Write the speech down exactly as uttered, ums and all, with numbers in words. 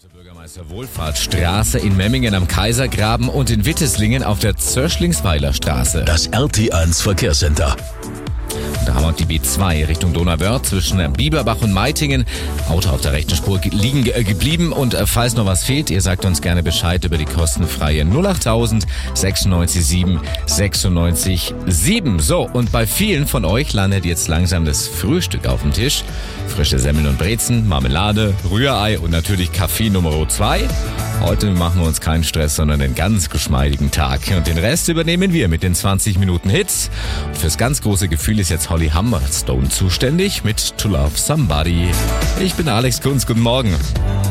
Bürgermeister Wohlfahrtsstraße in Memmingen am Kaisergraben und in Witteslingen auf der Zöschlingsweiler Straße. Das R T eins Verkehrscenter. Da haben wir die B zwei Richtung Donauwörth zwischen Bieberbach und Meitingen. Auto auf der rechten Spur liegen äh, geblieben und äh, falls noch was fehlt, ihr sagt uns gerne Bescheid über die kostenfreie null achttausend sechsundneunzig sieben sechsundneunzig sieben. So, und bei vielen von euch landet jetzt langsam das Frühstück auf dem Tisch. Frische Semmeln und Brezen, Marmelade, Rührei und natürlich Kaffee Nummer zwei. Heute machen wir uns keinen Stress, sondern einen ganz geschmeidigen Tag. Und den Rest übernehmen wir mit den zwanzig Minuten Hits. Und fürs ganz große Gefühl ist jetzt Holly Humberstone zuständig mit To Love Somebody. Ich bin Alex Kunz, guten Morgen.